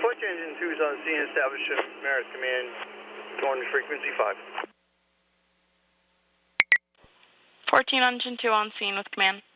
14 Engine 2 is on scene, establishing Merit Command, going to frequency 5. 14 Engine 2 on scene with command.